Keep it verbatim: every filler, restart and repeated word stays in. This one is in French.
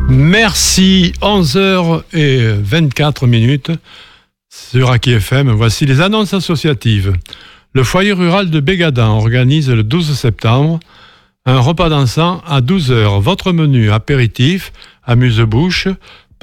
Merci, onze heures vingt-quatre minutes sur A K F M. Voici les annonces associatives. Le foyer rural de Bégadan organise le douze septembre un repas dansant à douze heures. Votre menu apéritif, amuse-bouche,